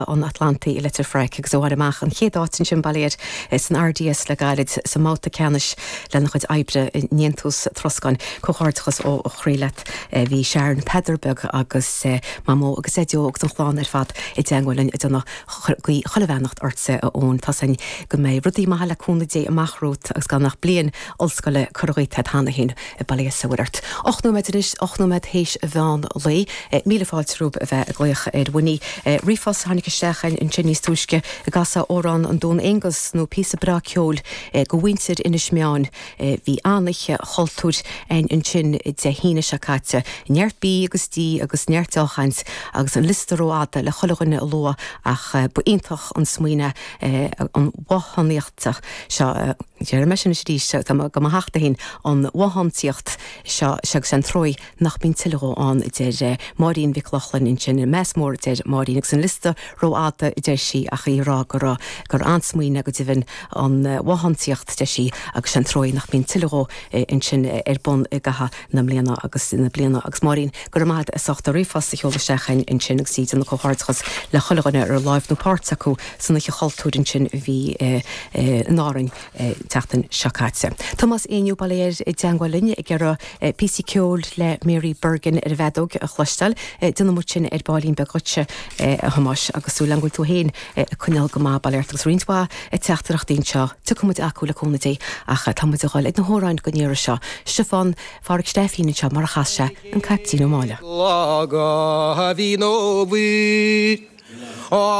an Atlanti i litir freic agus óhar amach an chéadáin sin baléir san RDS le gaiid sa máta ceannis lena chuid aibre níontas troscain cóáirtachas ó chrílet hí Sharon Pederberg agus mamó agus éidio agus an chláán ar fad i deanghfuilin i donna cholahhenacht orsa ón tasain go mé rudí maithe leúna dé amachrút agus gan nach blion olscoile choréithe hána hín i baléir saoirt. 8 nóid hééis bheán lé míle fáiltrúb a bheith a gluoch ar bhaí rifos hánig stechain in Chinese túisce a gasa órán an dún Engus nó písa bra ceol go bhaintir ina smeán hí annaiche choltúr in sin de híine seáte neartbí agus tí agus neartáchaint agus an listaróáda le cholaganna a lua ach buintach an smuoine an wahanníochtach se me sin ríiste go hachtta hín an wahantíocht se san troi nach bín tiileán de marín bhiclachlan in sin mesmór de marín agus an lista róáta de sí a chírá gur ansmuoine go dtíhann an wahantíocht de sí agus an troi nach bín tiileró in sin bon i gatha na bliana agus marín gur maid a soachta rifas a cheolaistechain in sin agus síd an chohartchas le cholaganna ar live nó páirrta acu sanna choltúr in sin bhí náring teachtain seacaite. Thomas Éniu baléir i deanghfuilin i gceara PC ceol le Mary Bergen ar bheadóg a chluistal duna mu sin ar bálín begote a hamas agusú langúil tú héin chuneal go má baléirtas rintá teachtarach daon seo tu cumid acu le cúna dé ach tamid aáil ag na hóráin go níir seo Stefan farg Stefína seo mar a chaise an captíí nó máile.